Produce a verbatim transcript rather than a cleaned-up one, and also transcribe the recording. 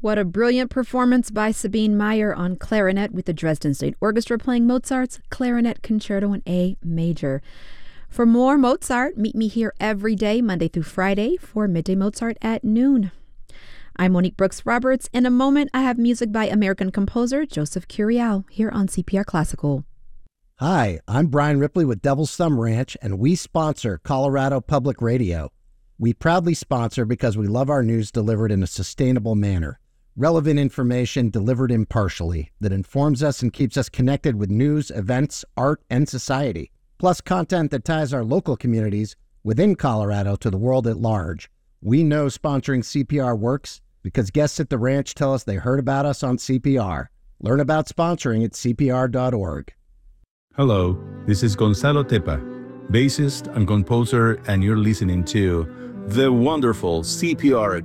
What a brilliant performance by Sabine Meyer on clarinet with the Dresden State Orchestra playing Mozart's Clarinet Concerto in A Major. For more Mozart, meet me here every day, Monday through Friday, for Midday Mozart at noon. I'm Monique Brooks Roberts. In a moment, I have music by American composer Joseph Curiel here on C P R Classical. Hi, I'm Brian Ripley with Devil's Thumb Ranch, and we sponsor Colorado Public Radio. We proudly sponsor because we love our news delivered in a sustainable manner. Relevant information delivered impartially that informs us and keeps us connected with news, events, art, and society. Plus content that ties our local communities within Colorado to the world at large. We know sponsoring C P R works because guests at the ranch tell us they heard about us on C P R. Learn about sponsoring at C P R dot org. Hello, this is Gonzalo Tepa, bassist and composer, and you're listening to the wonderful C P R